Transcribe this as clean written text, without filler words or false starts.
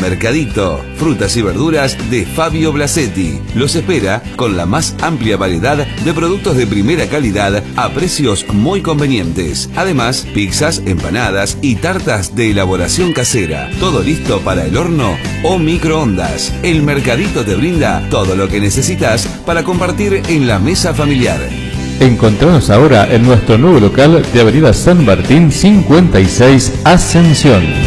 Mercadito, frutas y verduras de Fabio Blasetti. Los espera con la más amplia variedad de productos de primera calidad a precios muy convenientes. Además, pizzas, empanadas y tartas de elaboración casera. Todo listo para el horno o microondas. El Mercadito te brinda todo lo que necesitas para compartir en la mesa familiar. Encontranos ahora en nuestro nuevo local de Avenida San Martín 56 Ascensión.